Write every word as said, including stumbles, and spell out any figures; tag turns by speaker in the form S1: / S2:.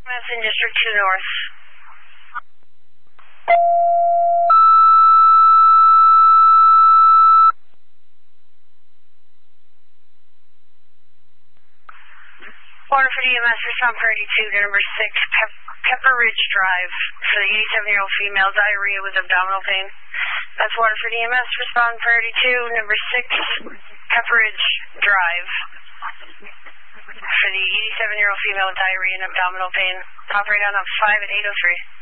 S1: That's in District two North. Order for the E M S respond priority two to number six, Pep Pepper Ridge Drive for the eighty-seven-year-old female, diarrhea with abdominal pain. That's water for the E M S respond priority two, number six, Pepper Ridge Drive for the eighty-seven-year-old female with diarrhea and abdominal pain. Operate on a five at eight oh three.